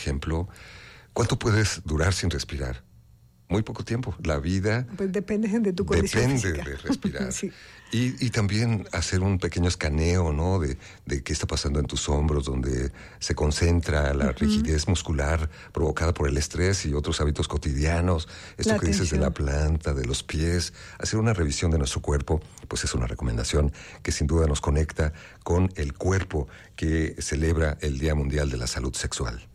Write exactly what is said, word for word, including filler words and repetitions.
ejemplo, ¿cuánto puedes durar sin respirar? Muy poco tiempo. La vida... Pues depende de tu condición Depende física. de respirar. Sí. Y, y también hacer un pequeño escaneo, ¿no? De, de qué está pasando en tus hombros, donde se concentra la uh-huh. rigidez muscular provocada por el estrés y otros hábitos cotidianos. Esto la que atención. dices de la planta, de los pies. Hacer una revisión de nuestro cuerpo, pues es una recomendación que sin duda nos conecta con el cuerpo que celebra el Día Mundial de la Salud Sexual.